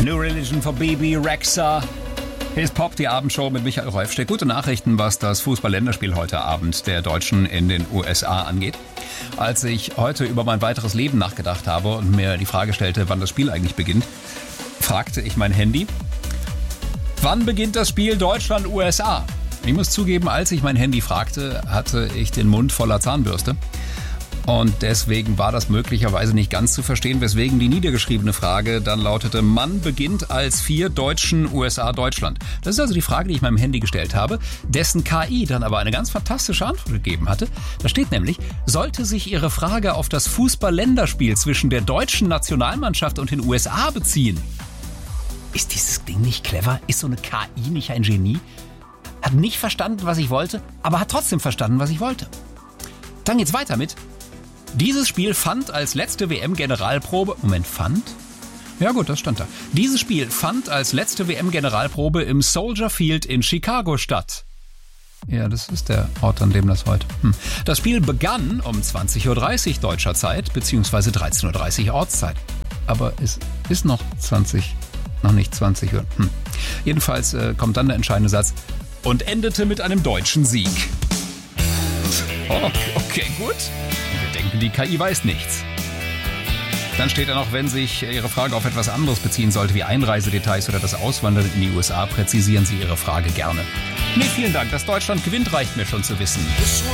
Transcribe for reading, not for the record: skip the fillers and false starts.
New Religion for Baby Rexha. Hier ist Pop, die Abendshow mit Michael Rolfstedt. Gute Nachrichten, was das Fußball-Länderspiel heute Abend der Deutschen in den USA angeht. Als ich heute über mein weiteres Leben nachgedacht habe und mir die Frage stellte, wann das Spiel eigentlich beginnt, fragte ich mein Handy, wann beginnt das Spiel Deutschland-USA? Ich muss zugeben, als ich mein Handy fragte, hatte ich den Mund voller Zahnbürste. Und deswegen war das möglicherweise nicht ganz zu verstehen, weswegen die niedergeschriebene Frage dann lautete, Mann beginnt als 4 Deutschen USA Deutschland. Das ist also die Frage, die ich meinem Handy gestellt habe, dessen KI dann aber eine ganz fantastische Antwort gegeben hatte. Da steht nämlich, sollte sich Ihre Frage auf das Fußball-Länderspiel zwischen der deutschen Nationalmannschaft und den USA beziehen. Ist dieses Ding nicht clever? Ist so eine KI nicht ein Genie? Hat nicht verstanden, was ich wollte, aber hat trotzdem verstanden, was ich wollte. Dann geht's weiter mit: Dieses Spiel fand als letzte WM-Generalprobe... fand? Ja gut, das stand da. Dieses Spiel fand als letzte WM-Generalprobe im Soldier Field in Chicago statt. Ja, das ist der Ort, an dem das heute... Das Spiel begann um 20.30 Uhr deutscher Zeit, beziehungsweise 13.30 Uhr Ortszeit. Aber es ist noch nicht 20 Uhr. Jedenfalls kommt dann der entscheidende Satz: und endete mit einem deutschen Sieg. Okay, gut. Wir denken, die KI weiß nichts. Dann steht da noch, wenn sich Ihre Frage auf etwas anderes beziehen sollte, wie Einreisedetails oder das Auswandern in die USA, präzisieren Sie Ihre Frage gerne. Nee, vielen Dank. Dass Deutschland gewinnt, reicht mir schon zu wissen.